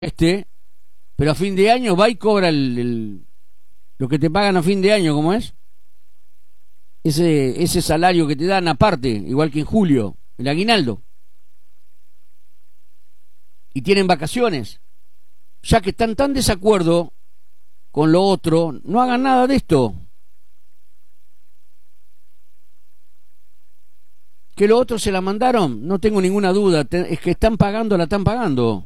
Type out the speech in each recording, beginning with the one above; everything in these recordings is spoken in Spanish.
pero a fin de año va y cobra lo que te pagan a fin de año, ¿cómo es? Ese salario que te dan aparte, igual que en julio, el aguinaldo. Y tienen vacaciones. Ya que están tan desacuerdo con lo otro, no hagan nada de esto. Que lo otro se la mandaron, no tengo ninguna duda, es que están pagando, la están pagando.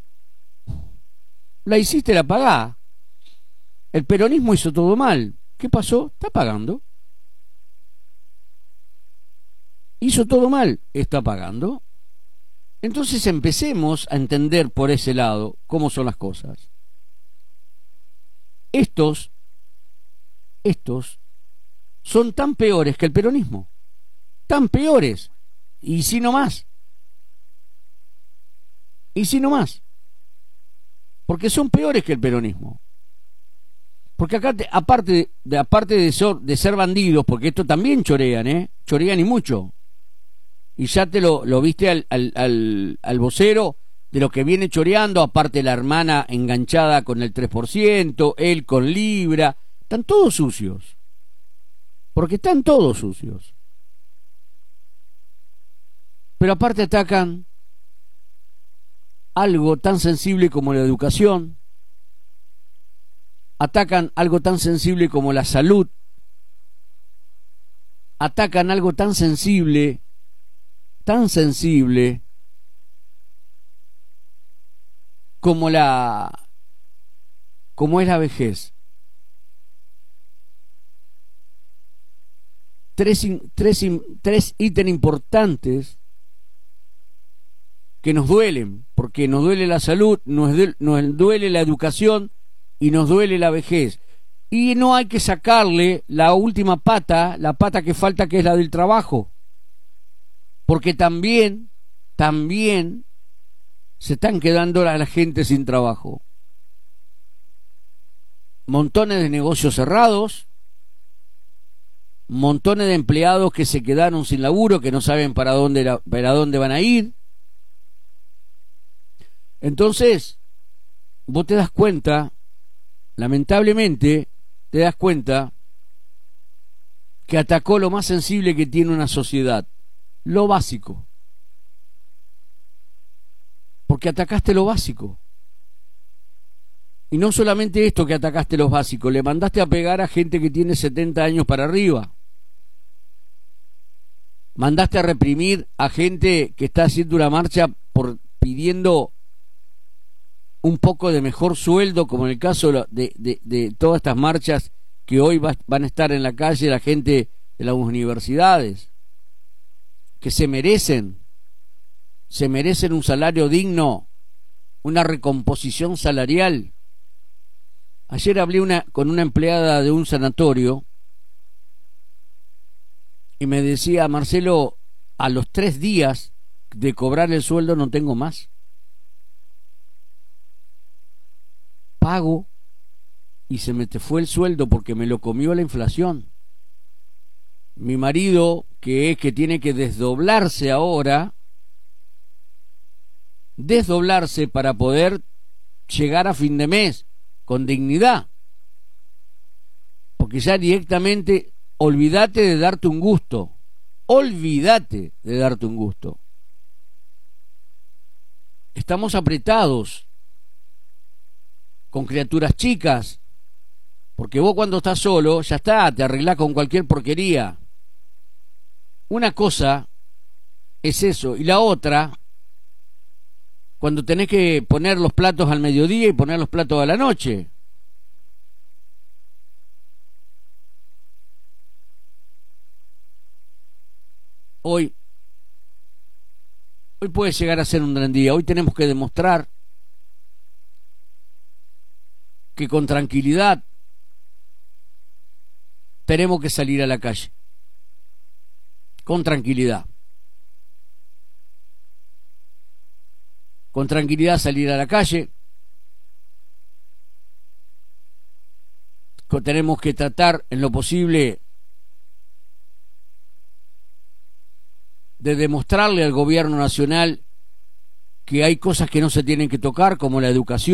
La hiciste, la pagá. El peronismo hizo todo mal. ¿Qué pasó? Está pagando. Hizo todo mal, está pagando. Entonces empecemos a entender por ese lado cómo son las cosas. Estos son tan peores que el peronismo. Tan peores. Y si no más. Y si no más. Porque son peores que el peronismo. Porque acá, aparte de ser bandidos, porque esto también chorean, chorean y mucho. Y ya te lo viste al vocero de lo que viene choreando, aparte la hermana enganchada con el 3%, él con Libra. Están todos sucios. Porque están todos sucios. Pero aparte atacan algo tan sensible como la educación, atacan algo tan sensible como la salud, atacan algo tan sensible como es la vejez. Tres ítems importantes que nos duelen, porque nos duele la salud, nos duele la educación y nos duele la vejez. Y no hay que sacarle la última pata, la pata que falta, que es la del trabajo, porque también se están quedando a la gente sin trabajo. Montones de negocios cerrados, montones de empleados que se quedaron sin laburo, que no saben para dónde van a ir. Entonces, vos te das cuenta, lamentablemente, te das cuenta que atacó lo más sensible que tiene una sociedad, lo básico. Porque atacaste lo básico. Y no solamente esto, que atacaste los básicos, le mandaste a pegar a gente que tiene 70 años para arriba. Mandaste a reprimir a gente que está haciendo una marcha pidiendo un poco de mejor sueldo, como en el caso de todas estas marchas que hoy van a estar en la calle, la gente de las universidades, que se merecen un salario digno, una recomposición salarial. Ayer hablé con una empleada de un sanatorio y me decía: Marcelo, a los 3 días de cobrar el sueldo no tengo más. Pago y se me fue el sueldo porque me lo comió la inflación. Mi marido, que tiene que desdoblarse ahora, para poder llegar a fin de mes con dignidad, porque ya directamente olvídate de darte un gusto, estamos apretados con criaturas chicas, porque vos cuando estás solo, ya está, te arreglás con cualquier porquería. Una cosa es eso, y la otra, cuando tenés que poner los platos al mediodía y poner los platos a la noche. Hoy puede llegar a ser un gran día. Hoy tenemos que demostrar que con tranquilidad tenemos que salir a la calle. Con tranquilidad. Con tranquilidad salir a la calle. Tenemos que tratar en lo posible de demostrarle al gobierno nacional que hay cosas que no se tienen que tocar, como la educación.